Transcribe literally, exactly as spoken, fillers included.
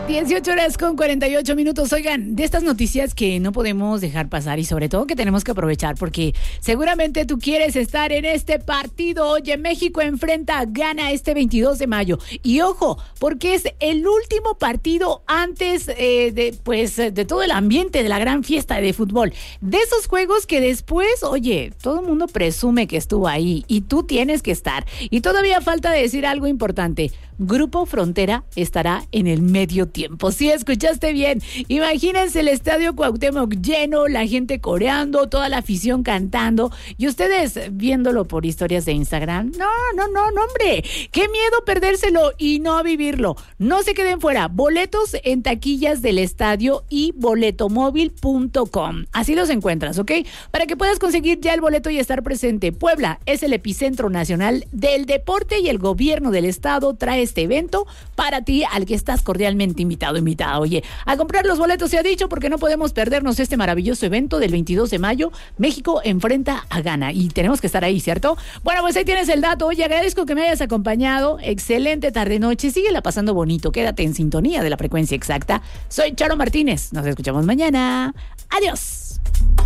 dieciocho horas con cuarenta y ocho minutos. Oigan, de estas noticias que no podemos dejar pasar y sobre todo que tenemos que aprovechar porque seguramente tú quieres estar en este partido. Oye, México enfrenta a Ghana este veintidós de mayo. Y ojo, porque es el último partido antes eh, de, pues, de todo el ambiente de la gran fiesta de fútbol. De esos juegos que después, oye, todo el mundo presume que estuvo ahí y tú tienes que estar. Y todavía falta decir algo importante. Grupo Frontera estará en el medio tiempo. Sí, escuchaste bien. Imagínense el Estadio Cuauhtémoc lleno, la gente coreando, toda la afición cantando y ustedes viéndolo por historias de Instagram. No, no, no, no, hombre. Qué miedo perdérselo y no vivirlo. No se queden fuera. Boletos en taquillas del estadio y boletomóvil punto com. Así los encuentras, ¿ok? Para que puedas conseguir ya el boleto y estar presente. Puebla es el epicentro nacional del deporte y el gobierno del estado trae este evento para ti, al que estás cordialmente invitado, invitada. Oye, a comprar los boletos se ha dicho porque no podemos perdernos este maravilloso evento del veintidós de mayo. México enfrenta a Ghana y tenemos que estar ahí, ¿cierto? Bueno, pues ahí tienes el dato. Oye, agradezco que me hayas acompañado. Excelente tarde-noche. Síguela pasando bonito. Quédate en sintonía de la frecuencia exacta. Soy Charo Martínez. Nos escuchamos mañana. Adiós.